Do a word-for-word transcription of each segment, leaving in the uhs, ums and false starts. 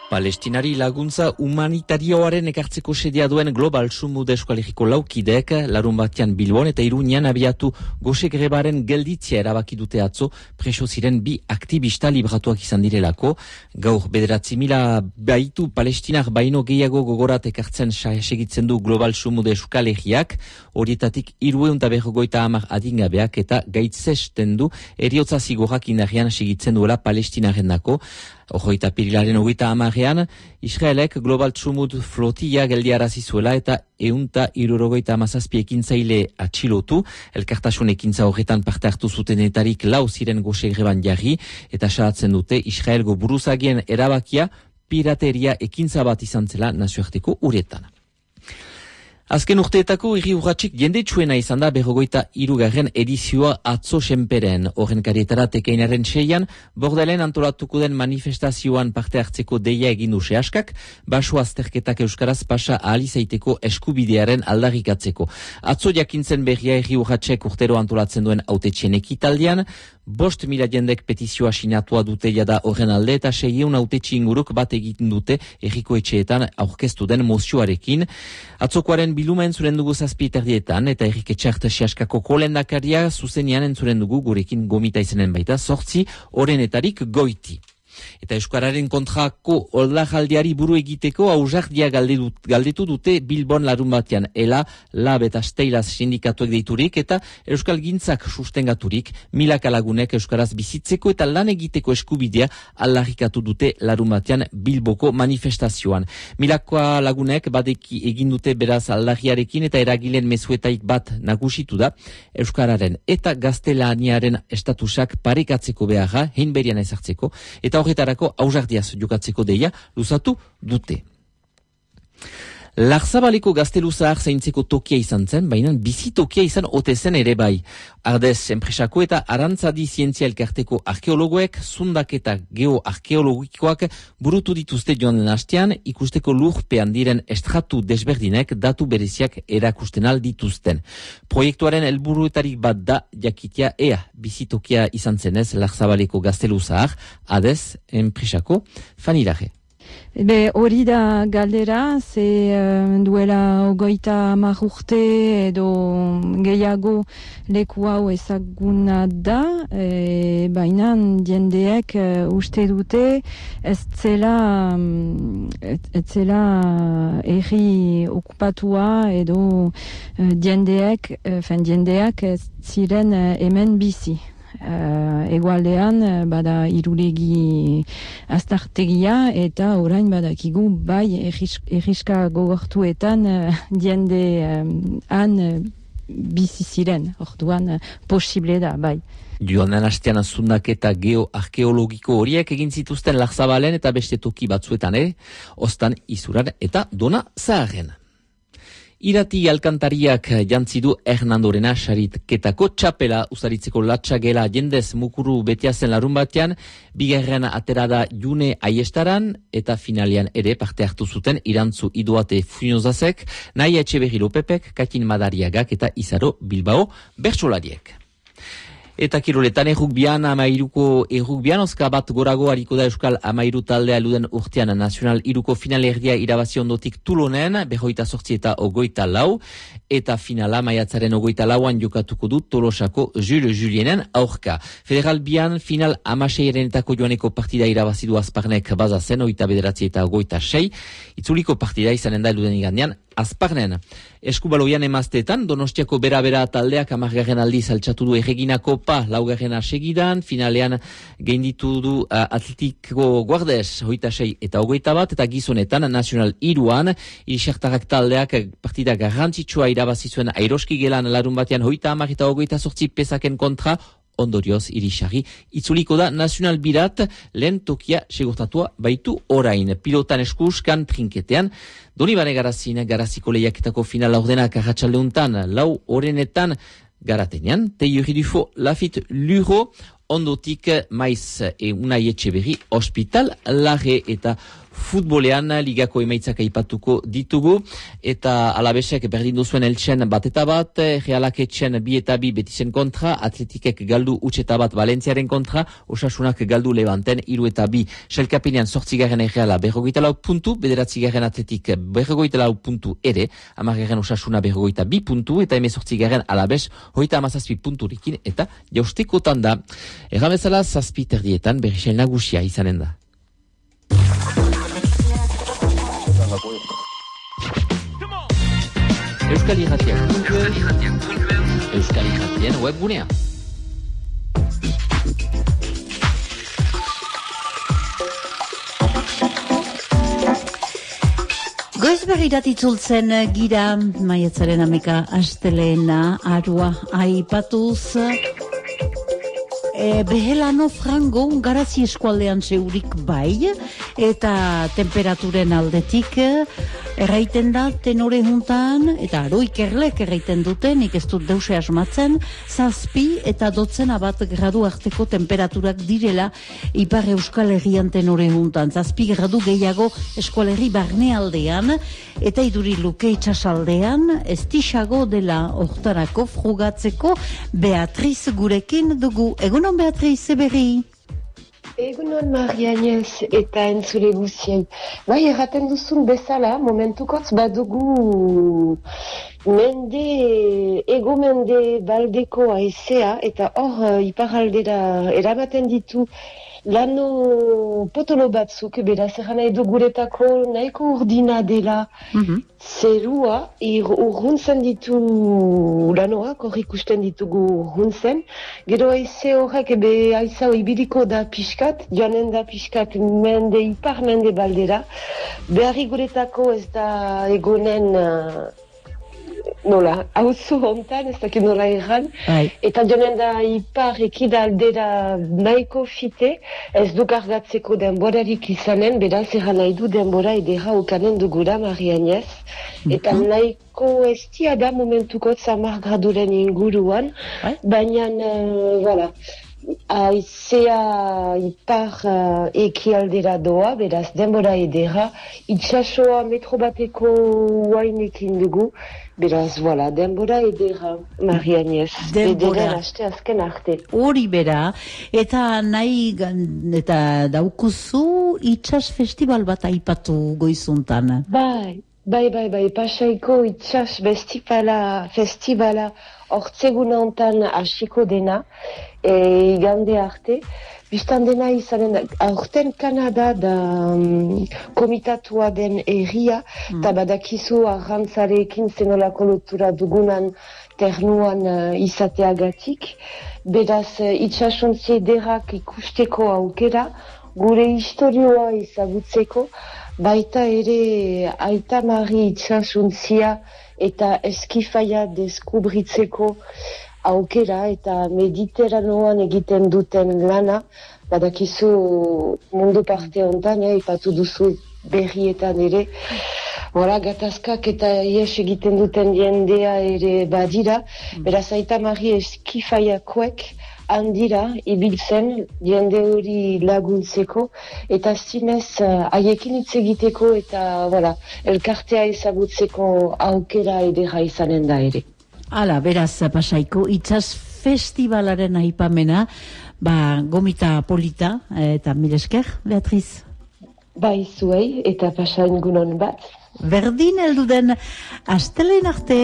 Palestinari laguntza humanitarioaren ekartzeko sedea duen Global Sumud Eskualeriko laukidek, larun batean Bilbon eta Iruñan abiatu gose grebaren gelditzea erabaki dute atzo, preso ziren bi aktivista libratuak izan direlako. Gaur bederatzi mila baitu palestinar baino gehiago gogorat ekartzen segitzen du Global Sumud Eskualeriak, horietatik hiruehun eta berrogeita hamar adingabeak eta gaitzesten du eriotza zigorrak indarrean segitzen duela palestinaren dako. Ojoita pirilaren hogeita hamarean, Israelek Global Sumud flotilla geldiarazi zuela eta eunta hirurogeita hamazazpi ekintzaile atxilotu, elkartasun ekintza horretan parte hartu zutenetarik lau ziren gose greban jarri, eta salatzen dute Israelgo buruzagien erabakia pirateria ekintza bat izan zela nazioarteko uretan. Azken urteetako irri urratxik jendetsuena izan da berrogeita hirugarren edizioa atzo senperen. Horren karietara tekeinaren seian, Bordelen antolatuko den manifestazioan parte hartzeko deia egin du sehaskak, baso azterketak euskaraz pasa ahal izaiteko eskubidearen aldarrikatzeko. Atzo jakintzen berria irri urratxek urtero antolatzen duen hautetxien ekitaldian, bost mila jendek petizioa sinatua dute jada horren alde eta seieun hautetxi inguruk bat egiten dute erriko etxeetan aurkeztu den mozioarekin. Atzokoaren biluma entzuren dugu zazpi terdietan eta errik etxart sehaskako kolendakaria zuzenian entzuren dugu gurekin gomita izanen baita sortzi orenetarik goiti. Eta Euskararen kontrako oldajaldiari buru egiteko ausardia galdetu dute Bilbon larun batean. Ela, Lab eta Steilaz sindikatuek deiturik eta Euskal Gintzak sustengaturik milaka lagunek Euskaraz bizitzeko eta lan egiteko eskubidea aldarrikatu dute larun batean Bilboko manifestazioan. Milaka lagunek badeki egin dute beraz aldarriarekin eta eragilen mezuetaik bat nagusitu da Euskararen eta gaztelaniaren estatusak parekatzeko beharra, hein berian ezartzeko, eta horretarako ausardiaz jokatzeko deia luzatu dute. Larzabaleko gaztelu zahar zaintzeko tokia izan zen, baina bizi tokia izan ote zen ere bai. Ardez enpresako eta arantzadi zientzia elkarteko arkeologoek, zundak eta geoarkeologikoak burutu dituzte joan den hastean, ikusteko lurpean diren estratu desberdinek datu bereziak erakusten aldituzten. Proiektuaren helburuetarik bat da jakitea ea bizi tokia izan zenez Larzabaleko gaztelu zahar, adez enpresako fanilare. Be, hori da galdera, ze uh, duela ogoita hamar urte edo gehiago leku hau ezaguna da, e, baina jendeek uh, uste dute ez zela, um, ez, ez zela erri okupatua edo uh, jendeek, uh, fen jendeak ez ziren uh, hemen bizi. Uh, egualdean uh, bada irulegi astartegia eta orain badakigu bai erriska gogortuetan uh, jende um, han uh, bizi ziren, orduan uh, posible da, bai. Joan den hastean zundak eta geoarkeologiko horiek egin zituzten Larzabalen eta beste toki batzuetan ere, Oztan, Izuran eta Dona Zaharren. Irati alkantariak jantzi du Hernandorena saritketako txapela usaritzeko latxagela jendez mukuru betea zen larun batean, bigarren aterada June Aiestaran eta finalean ere parte hartu zuten Irantzu Idoate Funozazek, Nahi Etxeberri Lopepek, Katin Madariagak eta Izaro Bilbao bertsolariek. Eta kiroletan errukbian, amairuko errukbian, oska bat gorago hariko da Euskal amairu taldea luden urtean nazional iruko finalerdia irabazi ondotik Tulonen, behoita sortzi eta ogoita lau, eta finala maiatzaren ogoita lauan jokatuko du Tolosako Jules Julienen aurka. Federal bian, final amaseirenetako joaneko partida irabazi du Azparnek bazazen, oita bederatzi eta ogoita sei, itzuliko partida izanen da eluden igandean, Azparnen. Eskubaloian emazteetan, Donostiako bera-bera taldeak amargarren aldiz altxatu du erreginako pa laugarren segidan, finalean gainditu du uh, Atletiko Guardes, hoita sei eta hogeita bat, eta gizonetan nazional iruan, irixartarrak taldeak partida garrantzitsua irabazi zuen Airoski gelan larun batean hoita amar eta hogeita sortzi pesaken kontra, ondorioz irixarri itzuliko da nazional birat lehen tokia segurtatua baitu orain. Pilotan eskuskan trinketean, Donibane Garazin, Garaziko lehiaketako finala ordenak arratsaldeuntan, lau orenetan Garatenean, Teilhuri Dufo, Lafit Luro, ondotik maiz e Unai Etxeberri, Hospital Larre eta futbolean ligako emaitzak aipatuko ditugu, eta Alavesek berdin duzuen Eltsen bat eta bat, Realak etxen bi eta bi Betisen kontra, Atletikek galdu utxeta bat Valentziaren kontra, Osasunak galdu Levanten hiru eta bi, Selkapinean zortzigarren Reala berrogeita lau puntu, bederatzigarren Atletik berrogeita lau puntu ere, hamargarren Osasuna berrogeita bi puntu, eta hemezortzigarren Alaves hogeita hamazazpi punturikin, eta jaustekotan da. Erramezala zazpi terdietan berrixel nagusia izanen da. Euskal Irratiak Euskal Irratien webgunea. Goiz berrirat itzultzen gira maiatzaren ameka asteleena arua aipatuz. E, Behelano frango garazi eskualdean zeurik bai, eta temperaturen aldetik erraiten da tenore juntan, eta aroik erlek erraiten duten, nik ez dut deuse asmatzen, zazpi eta dotzena bat gradu arteko temperaturak direla Ipar Euskal Herrian tenore juntan. Zazpi gradu gehiago eskualerri barnealdean, eta iduri luke itxasaldean, ez tixago dela hortarako frugatzeko Beatriz gurekin dugu. Egunon Beatriz, eberri? Egunon Marianez eta entzule guzien. Bai, erraten duzun bezala, momentukotz badugu mende, ego mende baldeko aizea, eta hor iparaldera eramaten ditu lano potolo batzuk, beraz, eran nahi du guretako nahiko urdina dela mm-hmm. zerua, urruntzen ditu lanoak, hor ikusten ditugu urruntzen. Gero aize horrek ebe aiza ibiliko da pixkat, joanen da pixkat mende, ipar mende baldera. Beharri guretako ez da egonen... Uh, nola, hauzu hontan, ez dakit nola erran, eta jonen da ipar ekida aldera nahiko fite, ez du gargatzeko denborarik izanen, beraz erran nahi du denbora edera okanen dugura Marianez, eta nahiko estia da momentuko zamar graduren inguruan, baina, uh, voilà, aizea ipar uh, ekialdera doa, beraz denbora edera, itxasoa metro bateko wainekin dugu, beraz, voilà, denbora edera, Marianez. Denbora. Aste azken arte. Hori bera, eta nahi, eta daukuzu itxas festival bat aipatu goizuntan. Bai, bai, bai, bai, Pasaiko itxas festivala, festivala hortzegun hontan hasiko dena, e, igande arte. Bistan dena izanen, aurten Kanada da um, komitatua den erria, eta mm. badakizu arrantzarekin zenolako lotura dugunan ternuan uh, izateagatik. Beraz, uh, itxasontzi ederak ikusteko aukera, gure historioa izagutzeko, baita ere aita mari itxasontzia eta eskifaia deskubritzeko aukera eta mediterranoan egiten duten lana, badakizu mundu parte hontan, eh, ipatu duzu berrietan ere, Hora, gatazkak eta ies egiten duten jendea ere badira, beraz aita mari eskifaiakoek handira ibiltzen jende hori laguntzeko, eta zinez haiekin hitz egiteko eta voilà, elkartea ezagutzeko aukera edera izanen da ere. Hala, beraz, Pasaiko, itxas festivalaren aipamena, ba, gomita polita, eta mil esker, Beatriz? Bai, zuei, eta Pasain gunon bat. Berdin heldu den, astelen arte...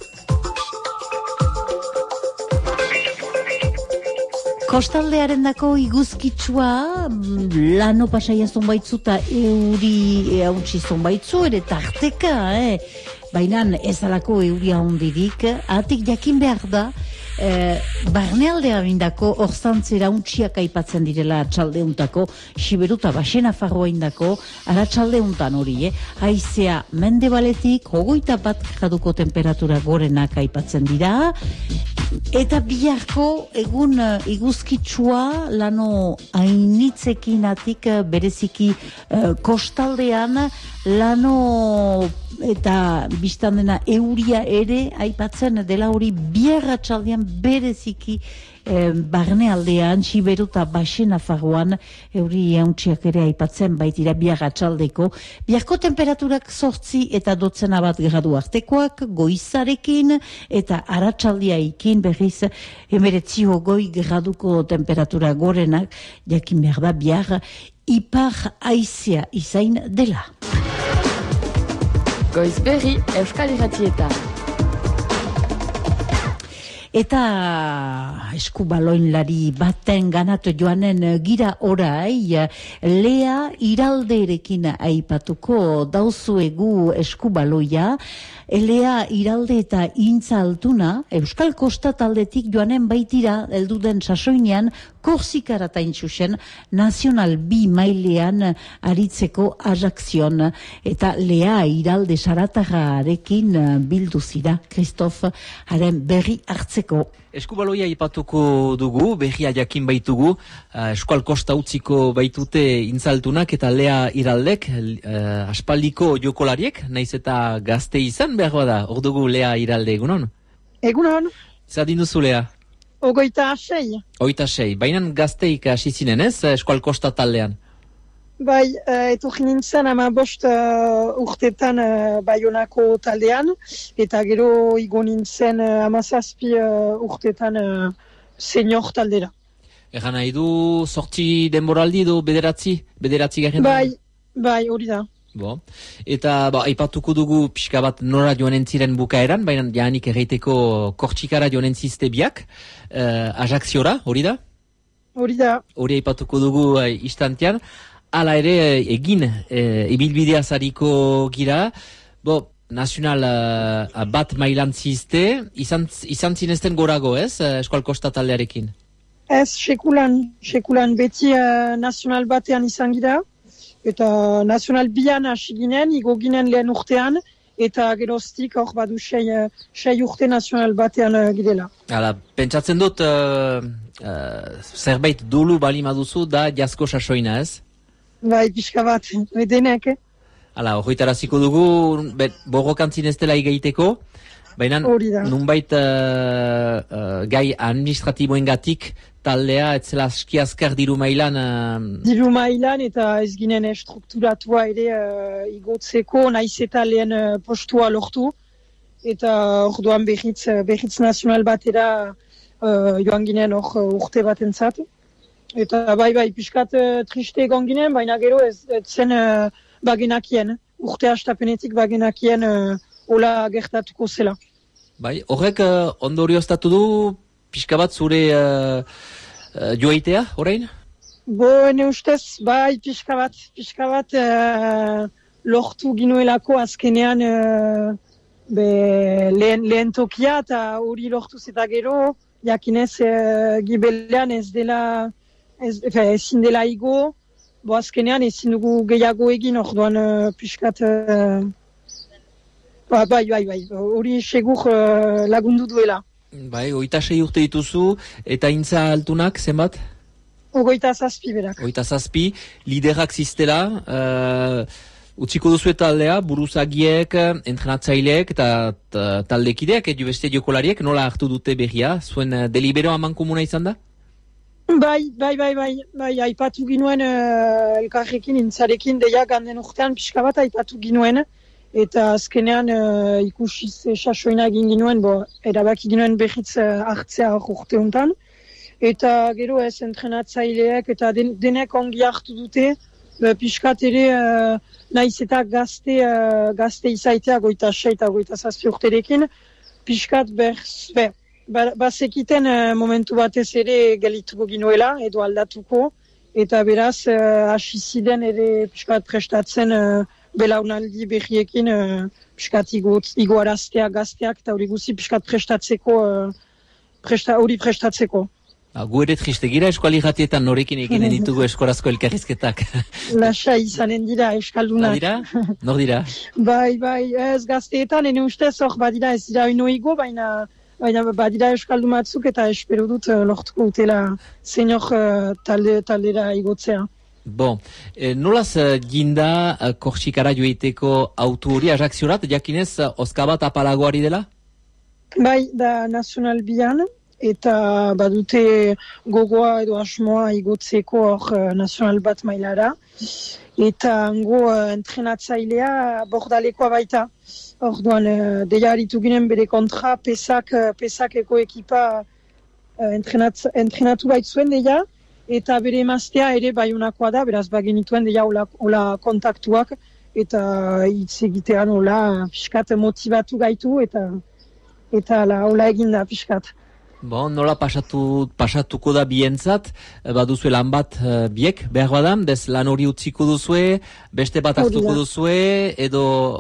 Kostaldearen dako iguzkitsua, lano pasaia zonbaitzu eta euri hauntzi zonbaitzu, ere tarteka, eh? Baina ez alako euria hondirik, atik jakin behar da, eh, barnealdea bindako orzantzera untxiak aipatzen direla atxaldeuntako, Siberuta Baxena Farroa indako, aratxaldeuntan hori, eh? Haizea mendebaletik, hogeita bat graduko temperatura gorenak aipatzen dira, eta biharko egun uh, iguzkitsua lano ainitzekin bereziki uh, kostaldean lano eta biztan dena euria ere aipatzen dela hori biarratxaldean bereziki eh, barnealdean, Siberu eta Baxe Nafarroan, euri hauntziak ere aipatzen baitira biar atxaldeko. Biarko temperaturak zortzi eta dotzena bat gradu artekoak, goizarekin eta aratsaldiaikin berriz emeretzi hogoi graduko temperatura gorenak, jakin behar da biar ipar aizea izain dela. Goiz berri Euskal Irratietan. Eta eskubaloinlari baten ganatu joanen gira orai, Lea Iralderekin aipatuko dauzuegu eskubaloia. Lea Iralde eta Intza Altuna, Euskal Kosta taldetik joanen baitira, elduden sasoinean, Korsikara tain zuzen, nazional bi mailean aritzeko ajakzion. Eta Lea Iralde Saratagarekin bildu zira, Kristof, haren berri hartzeko. Eskubaloia ipatuko dugu, berria jakin baitugu, uh, Euskal Kosta utziko baitute Intzaltunak eta Lea Iraldek, uh, aspaldiko jokolariek, naiz eta gazte izan behar bada, hor dugu Lea Iralde, egunon? Egunon. Zadin duzu, Lea? Ogoita sei. Oita sei, bainan gazteik hasi zinen ez, Euskal Kosta taldean? Bai, uh, etorri nintzen ama bost uh, urtetan uh, Baionako taldean, eta gero igo nintzen uh, amazazpi uh, urtetan uh, senior taldera. Egan nahi du, sortzi denboraldi edo bederatzi, bederatzi garen? Bai, bai, hori da. Bo. Eta ba, aipatuko dugu pixka bat nora joan entziren bukaeran, baina janik erreiteko Kortsikara joan entzizte biak, uh, Ajakziora, hori da? Hori da. Hori aipatuko dugu uh, istantean. Hala ere, egin, e, ibilbidea zariko gira, bo, nazional uh, bat mailan zizte, izan, izan zinezten gorago, ez, Euskal Kosta taldearekin? Ez, sekulan, sekulan beti uh, nazional batean izan gira, eta nazional bian hasi ginen, igo ginen lehen urtean, eta geroztik hor badu sei, uh, sei urte nazional batean uh, girela. Hala, pentsatzen dut, uh, uh, zerbait dulu balima duzu da jasko sasoina, ez? Bai, pixka bat, edenek, eh? Hala, horretaraziko dugu, borrokantzin ez dela igaiteko, baina nunbait uh, uh, gai administratiboen gatik taldea, etzela aski azkar diru mailan... Uh... Diru mailan eta ez ginen estrukturatua ere uh, igotzeko, nahiz eta lehen uh, postua lortu, eta orduan behitz, behitz nazional batera uh, joan ginen hor uh, urte batentzat. Eta bai, bai, pixkat uh, triste egon ginen, baina gero ez, ez zen uh, bagenakien, urte hastapenetik bagenakien uh, hola gertatuko zela. Bai, horrek uh, ondorioztatu du pixka bat zure uh, uh, joaitea, orain? Bo, ene ustez, bai, pixka bat, pixka bat uh, lortu ginuelako azkenean uh, be, lehen, lehen tokia eta hori lortu zeta gero, jakinez uh, gibelean ez dela... Ez, efe, ezin dela igo, bo azkenean ezin dugu gehiago egin orduan uh, pixkat... Uh, ba, bai, bai, bai, hori segur uh, lagundu duela. Bai, oita sei urte dituzu, eta Intza Altunak, zenbat? Ogoita zazpi berak. Ogoita zazpi, liderak ziztela, uh, utziko duzu eta taldea, buruzagiek, entrenatzaileek eta taldekideak, edo beste jokolariek, nola hartu dute berria, zuen uh, delibero aman komuna izan da? Bai, bai, bai, bai, bai, aipatu ginuen uh, elkarrekin, Intzarekin, deia ganden urtean pixka bat aipatu ginuen, eta azkenean uh, ikusiz sasoina egin ginuen, bo, erabaki ginuen behitz uh, hartzea urte honetan, eta gero ez entrenatzaileak eta den, denek ongi hartu dute, uh, pixkat ere uh, nahiz eta gazte, uh, gazte izaitea goita sei eta goita zazpi urterekin, pixkat berz, ber, bazekiten uh, momentu batez ere gelituko ginuela, edo aldatuko, eta beraz, hasi uh, ziren ere piskat prestatzen uh, belaunaldi berriekin uh, piskat igoaraztea gazteak, eta hori guzi piskat prestatzeko, uh, presta, hori prestatzeko. Gu ere triste gira eskuali jatietan norekin eginen ditugu eskorazko elkarrizketak. Lasa izanen dira eskaldunak. Dira? Nor dira? Bai, bai, ez gazteetan, ene ustez hor badira ez dira inoigo, baina Baina badira euskaldun batzuk eta espero dut uh, lortuko utela senior uh, talde, taldera igotzea. Bon, e, nolaz uh, ginda uh, Korsikara joiteko autu hori Ajakziorat, jakinez uh, oska bat apalagoari dela? Bai, da nazional bian, eta badute gogoa edo asmoa igotzeko hor uh, nazional bat mailara. Eta hango uh, entrenatzailea bordalekoa baita. Orduan, uh, deia haritu ginen bere kontra, pesak, uh, pesakeko ekipa uh, entrenat, entrenatu baitzuen deia, eta bere emaztea ere baiunakoa da, beraz bagenituen deia ola, ola kontaktuak, eta hitz egitean ola piskat motivatu gaitu, eta eta la, ola eginda piskat. Bon, nola pasatu, pasatuko da bientzat, baduzue lan bat uh, biek, behar badam, bez lan hori utziko duzue, beste bat hartuko duzue, edo